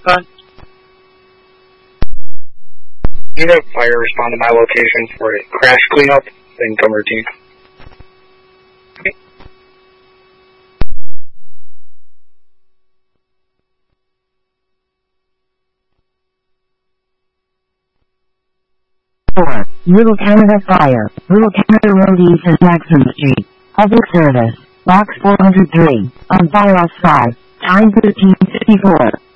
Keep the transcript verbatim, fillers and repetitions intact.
son? You have fire respond to my location for a crash cleanup income routine. four. Little Canada Fire. Little Canada Road East and Jackson Street. Public service. Box four hundred three. On fire off five. Time thirteen fifty-four.